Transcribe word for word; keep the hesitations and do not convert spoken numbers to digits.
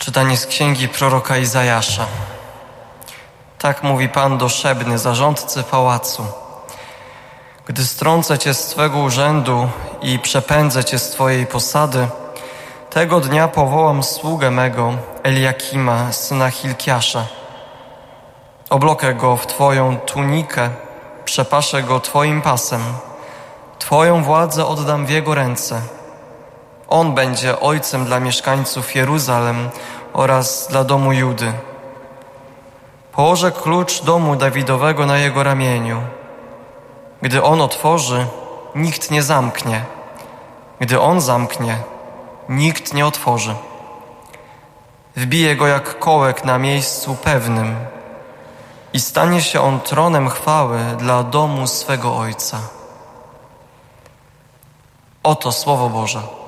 Czytanie z księgi proroka Izajasza. Tak mówi Pan do Szebny, zarządcy pałacu. Gdy strącę cię z twego urzędu i przepędzę cię z twojej posady, tego dnia powołam sługę mego, Eliakima, syna Hilkiasza. Oblokę go w twoją tunikę, przepaszę go twoim pasem. Twoją władzę oddam w jego ręce. On będzie ojcem dla mieszkańców Jeruzalem oraz dla domu Judy. Położę klucz domu Dawidowego na jego ramieniu. Gdy on otworzy, nikt nie zamknie. Gdy on zamknie, nikt nie otworzy. Wbije go jak kołek na miejscu pewnym i stanie się on tronem chwały dla domu swego Ojca. Oto Słowo Boże.